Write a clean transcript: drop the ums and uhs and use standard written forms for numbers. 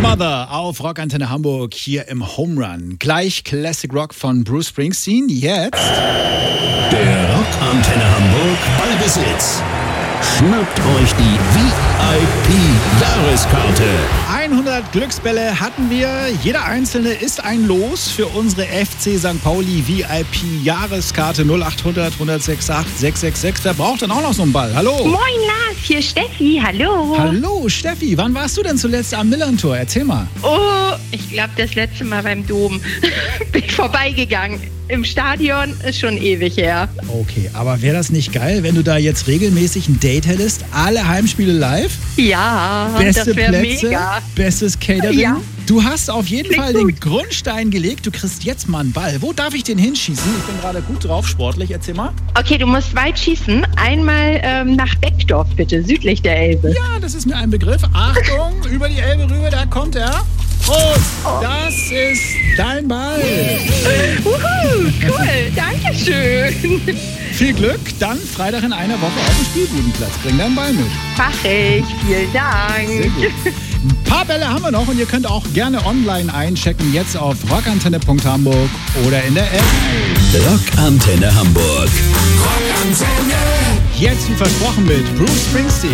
Mother auf Rockantenne Hamburg hier im Home Run. Gleich Classic Rock von Bruce Springsteen. Jetzt der Rockantenne Hamburg Ballbesitz. Schnappt euch die VIP-Jahreskarte. 100 Glücksbälle hatten wir. Jeder einzelne ist ein Los für unsere FC St. Pauli VIP-Jahreskarte 0800 168 666. Wer braucht denn auch noch so einen Ball? Hallo. Moin Lars, hier Steffi, hallo. Hallo Steffi, wann warst du denn zuletzt am Millerntor? Erzähl mal. Oh, ich glaube das letzte Mal beim Dom. Bin ich vorbeigegangen. Im Stadion ist schon ewig her. Okay, aber wäre das nicht geil, wenn du da jetzt regelmäßig ein Date hättest? Alle Heimspiele live? Ja, beste das wäre Plätze, mega. Bestes Catering. Ja. Du hast auf jeden Klingt Fall gut. den Grundstein gelegt. Du kriegst jetzt mal einen Ball. Wo darf ich den hinschießen? Ich bin gerade gut drauf, sportlich. Erzähl mal. Okay, du musst weit schießen. Einmal nach Beckdorf bitte, südlich der Elbe. Ja, das ist mir ein Begriff. Achtung, über die Elbe rüber, da kommt er. Und das ist dein Ball. Wuhu, cool, danke schön. Viel Glück, dann Freitag in einer Woche auf dem Spielbudenplatz. Bring deinen Ball mit. Mach ich, vielen Dank. Sehr gut. Ein paar Bälle haben wir noch und ihr könnt auch gerne online einchecken. Jetzt auf rockantenne.hamburg oder in der App. Rockantenne Hamburg. Rockantenne. Jetzt wie versprochen mit Bruce Springsteen.